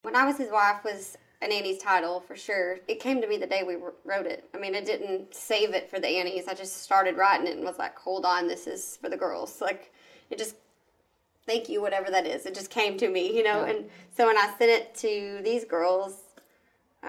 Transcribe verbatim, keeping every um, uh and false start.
When I Was His Wife was an Annie's title for sure. It came to me the day we wrote it. I mean, I didn't save it for the Annies. I just started writing it and was like, hold on, this is for the girls. Like, it just, thank you, whatever that is. It just came to me, you know. Yeah. And so when I sent it to these girls,